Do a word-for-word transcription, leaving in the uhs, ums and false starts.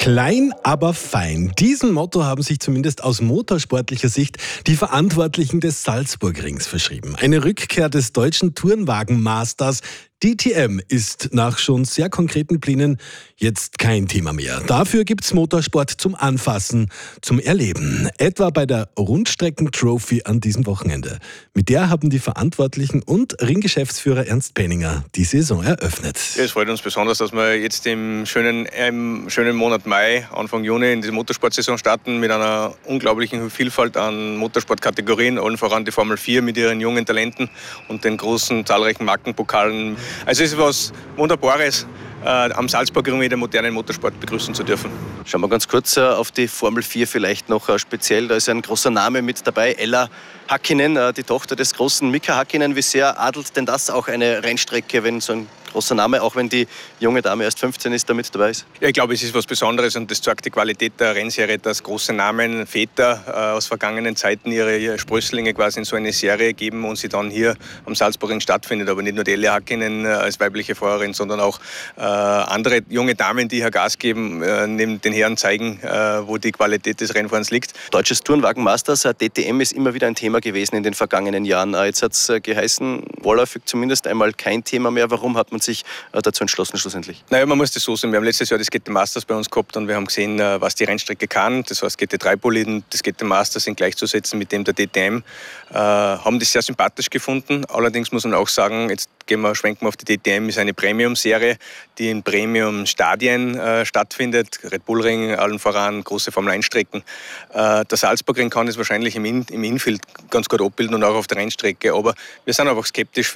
Klein, aber fein. Diesem Motto haben sich zumindest aus motorsportlicher Sicht die Verantwortlichen des Salzburgrings verschrieben. Eine Rückkehr des deutschen Tourenwagen-Masters D T M ist nach schon sehr konkreten Plänen jetzt kein Thema mehr. Dafür gibt's Motorsport zum Anfassen, zum Erleben. Etwa bei der Rundstrecken-Trophy an diesem Wochenende. Mit der haben die Verantwortlichen und Ringgeschäftsführer Ernst Penninger die Saison eröffnet. Ja, es freut uns besonders, dass wir jetzt im schönen, im schönen Monat Mai, Anfang Juni in die Motorsportsaison starten mit einer unglaublichen Vielfalt an Motorsportkategorien, allen voran die Formel vier mit ihren jungen Talenten und den großen zahlreichen Markenpokalen. Also es ist was Wunderbares, äh, am Salzburger Ring den modernen Motorsport begrüßen zu dürfen. Schauen wir ganz kurz äh, auf die Formel vier vielleicht noch äh, speziell. Da ist ein großer Name mit dabei, Ella Häkkinen, äh, die Tochter des großen Mika Häkkinen. Wie sehr adelt denn das auch eine Rennstrecke, wenn so ein großer Name, auch wenn die junge Dame erst fünfzehn ist, damit dabei ist? Ja, ich glaube, es ist was Besonderes und das zeigt die Qualität der Rennserie, dass große Namen, Väter äh, aus vergangenen Zeiten ihre, ihre Sprösslinge quasi in so eine Serie geben und sie dann hier am Salzburgring stattfindet. Aber nicht nur die Ella Häkkinen äh, als weibliche Fahrerin, sondern auch äh, andere junge Damen, die hier Gas geben, äh, neben den Herren zeigen, äh, wo die Qualität des Rennfahrens liegt. Deutsches Tourenwagen-Masters, äh, D T M, ist immer wieder ein Thema gewesen in den vergangenen Jahren. Äh, jetzt hat es äh, geheißen, vorläufig zumindest einmal kein Thema mehr. Warum hat man sich dazu entschlossen schlussendlich? Naja, man muss das so sehen. Wir haben letztes Jahr das G T Masters bei uns gehabt und wir haben gesehen, was die Rennstrecke kann. Das heißt, G T drei Boliden, das G T Masters sind gleichzusetzen mit dem der D T M. Äh, haben das sehr sympathisch gefunden. Allerdings muss man auch sagen, jetzt gehen wir, schwenken wir auf die D T M, ist eine Premium-Serie, die in Premium-Stadien äh, stattfindet. Red Bull Ring, allen voran, große Formel eins Strecken. Äh, der Salzburgring kann das wahrscheinlich im, in, im Infield ganz gut abbilden und auch auf der Rennstrecke. Aber wir sind einfach skeptisch